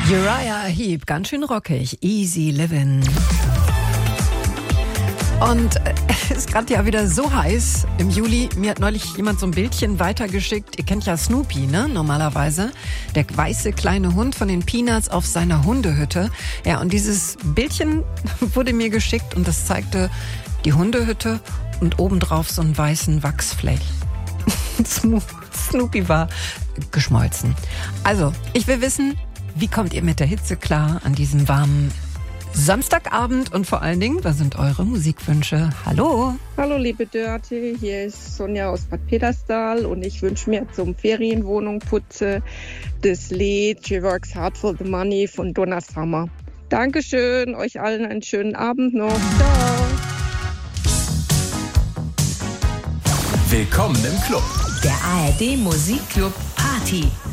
Uriah Heep, ganz schön rockig, Easy Livin'. Und es ist gerade ja wieder so heiß im Juli. Mir hat neulich jemand so ein Bildchen weitergeschickt. Ihr kennt ja Snoopy, ne? Normalerweise. Der weiße kleine Hund von den Peanuts auf seiner Hundehütte. Ja, und dieses Bildchen wurde mir geschickt und das zeigte die Hundehütte und obendrauf so einen weißen Wachsfleck. Snoopy war geschmolzen. Also, ich will wissen, wie kommt ihr mit der Hitze klar an diesem warmen Samstagabend und vor allen Dingen, was sind eure Musikwünsche? Hallo! Hallo liebe Dörte, hier ist Sonja aus Bad Petersdal und ich wünsche mir zum Ferienwohnung putze das Lied She Works Hard for the Money von Donna Summer. Dankeschön, euch allen einen schönen Abend noch. Ciao! Willkommen im Club. Der ARD Musikclub Party.